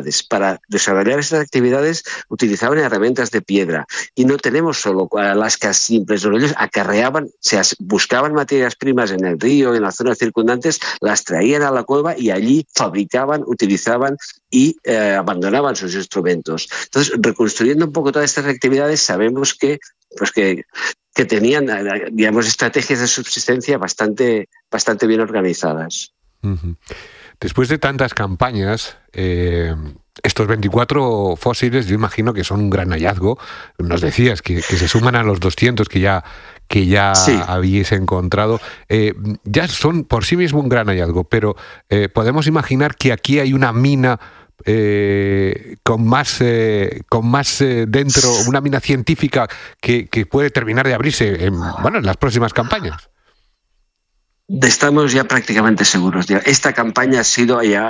actividades. Para desarrollar estas actividades utilizaban herramientas de piedra y no tenemos solo lascas simples, ellos acarreaban, buscaban materias primas en el río, en las zonas circundantes, las traían a la cueva y allí fabricaban, utilizaban y abandonaban sus instrumentos. Entonces, reconstruyendo un poco todas estas actividades, sabemos que tenían, digamos, estrategias de subsistencia bastante bien organizadas. Uh-huh. Después de tantas campañas, estos 24 fósiles yo imagino que son un gran hallazgo. Nos decías que se suman a los 200 que ya sí habéis encontrado. Ya son por sí mismo un gran hallazgo, pero podemos imaginar que aquí hay una mina con más dentro, una mina científica que puede terminar de abrirse en las próximas campañas. Estamos ya prácticamente seguros. Esta campaña ha sido ya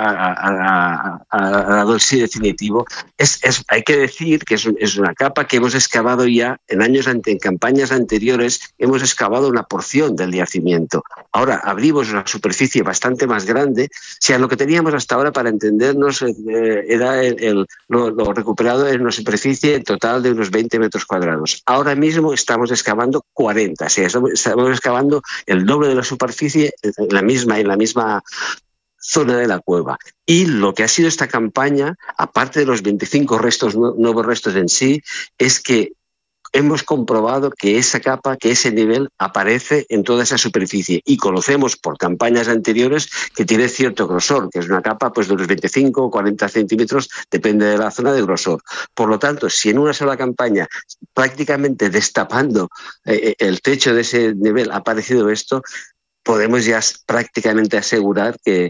ha dado el sí definitivo. Hay que decir que es una capa que hemos excavado ya en campañas anteriores, hemos excavado una porción del yacimiento. Ahora abrimos una superficie bastante más grande. O sea, lo que teníamos hasta ahora, para entendernos, era lo recuperado en una superficie total de unos 20 metros cuadrados. Ahora mismo estamos excavando 40. O sea, estamos excavando el doble de la superficie en la misma zona de la cueva. Y lo que ha sido esta campaña, aparte de los 25 nuevos restos en sí, es que hemos comprobado que esa capa, que ese nivel aparece en toda esa superficie, y conocemos por campañas anteriores que tiene cierto grosor, que es una capa pues de unos 25 o 40 centímetros, depende de la zona de grosor. Por lo tanto, si en una sola campaña, prácticamente destapando el techo de ese nivel, ha aparecido esto, podemos ya prácticamente asegurar que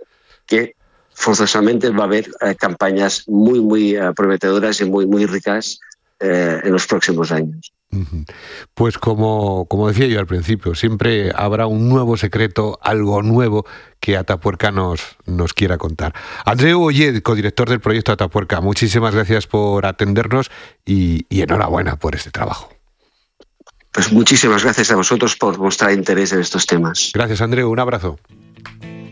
forzosamente va a haber campañas muy prometedoras y muy ricas en los próximos años. Pues como decía yo al principio, siempre habrá un nuevo secreto, algo nuevo que Atapuerca nos quiera contar. Andreu Oller, codirector del proyecto Atapuerca, muchísimas gracias por atendernos y enhorabuena por este trabajo. Pues muchísimas gracias a vosotros por mostrar interés en estos temas. Gracias, Andreu. Un abrazo.